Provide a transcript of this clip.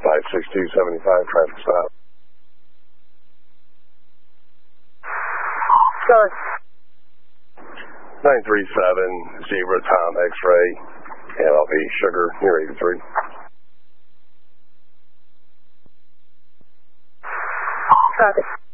56275, traffic stop. Good. 937, Zebra, Tom, X-ray, and I'll be Sugar, near 83. Traffic.